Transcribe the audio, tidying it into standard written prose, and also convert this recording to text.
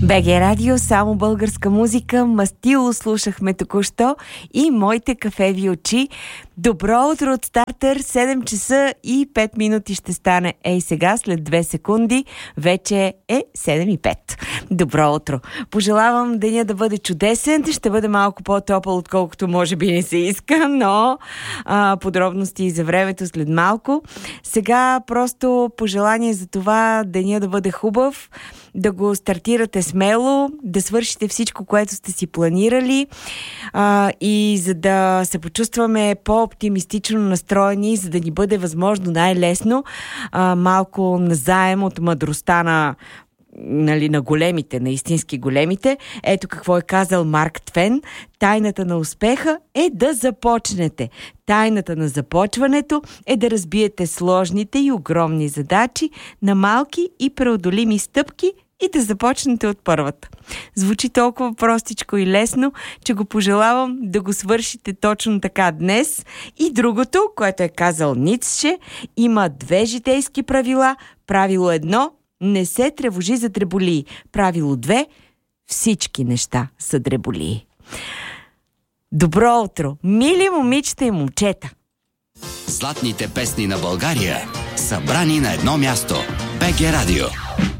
БГ Радио, само българска музика. Мастило слушахме току-що и моите кафеви очи. Добро утро от стартър, 7 часа и 5 минути ще стане. Ей сега, след 2 секунди, вече е 7 и 5. Добро утро. Пожелавам деня да бъде чудесен, ще бъде малко по-топъл, отколкото може би не се иска, но подробности за времето след малко. Сега просто пожелание за това деня да бъде хубав, да го стартирате смело, да свършите всичко, което сте си планирали, и за да се почувстваме по-оптимистично настроени, за да ни бъде възможно най-лесно, малко назаем от мъдростта на големите, на истински големите. Ето какво е казал Марк Твен. Тайната на успеха е да започнете. Тайната на започването е да разбиете сложните и огромни задачи на малки и преодолими стъпки и да започнете от първата. Звучи толкова простичко и лесно, че го пожелавам да го свършите точно така днес. И другото, което е казал Ницше, има 2 житейски правила. Правило 1 – не се тревожи за дреболии. Правило 2 – всички неща са дреболии. Добро утро, мили момичета и момчета! Златните песни на България, събрани на едно място. БГ Радио.